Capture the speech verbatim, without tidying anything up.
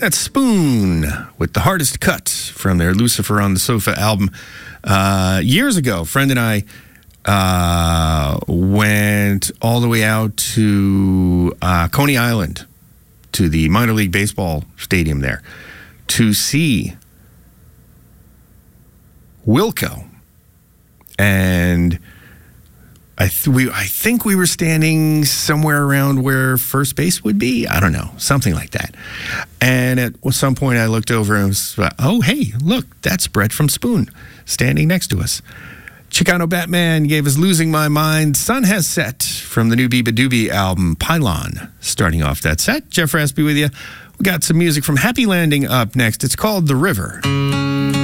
That's Spoon with The Hardest Cut from their Lucifer on the Sofa album. Uh, years ago, a friend and I uh, went all the way out to uh, Coney Island, to the minor league baseball stadium there, to see Wilco. And I, th- we, I think we were standing somewhere around where first base would be. I don't know, something like that. And at some point I looked over and was, oh, hey, look, that's Brett from Spoon standing next to us. Chicano Batman gave us Losing My Mind. Sun Has Set from the new Biba Doobie album, Pylon, starting off that set. Jeff Raspy with you. We got some music from Happy Landing up next. It's called The River.